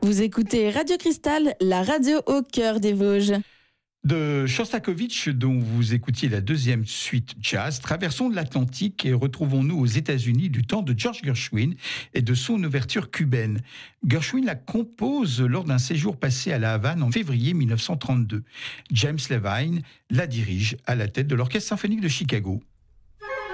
Vous écoutez Radio Cristal, la radio au cœur des Vosges. De Shostakovich, dont vous écoutiez la deuxième suite jazz, traversons l'Atlantique et retrouvons-nous aux États-Unis du temps de George Gershwin et de son ouverture cubaine. Gershwin la compose lors d'un séjour passé à La Havane en février 1932. James Levine la dirige à la tête de l'Orchestre symphonique de Chicago.